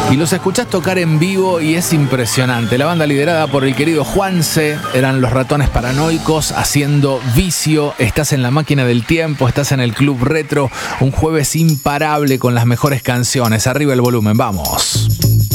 y los escuchás tocar en vivo y es impresionante. La banda liderada por el querido Juanse eran Los Ratones Paranoicos haciendo Vicio. Estás en la máquina del tiempo, estás en el Club Retro, un jueves imparable con las mejores canciones. Arriba el volumen, vamos.